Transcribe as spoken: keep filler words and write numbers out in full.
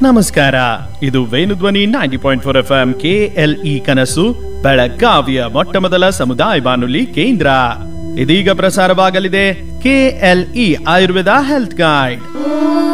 ನಮಸ್ಕಾರ. ಇದು Venudhwani ninety point four F M KLE ಕನಸು ಬೆಳಗಾವಿಯ ಮೊಟ್ಟ ಮೊದಲ ಸಮುದಾಯ ಬಾನುಲಿ ಕೇಂದ್ರ. ಇದೀಗ ಪ್ರಸಾರವಾಗಲಿದೆ ಕೆಎಲ್ಇ ಆಯುರ್ವೇದ ಹೆಲ್ತ್ ಗೈಡ್.